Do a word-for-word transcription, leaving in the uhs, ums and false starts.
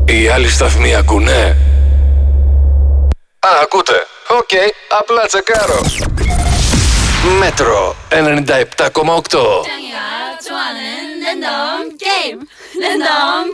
Οι άλλοι σταθμοί ακούνε? Α, ακούτε. Οκ, okay, απλά τσεκάρω. Μέτρο ενενήντα επτά κόμμα οκτώ.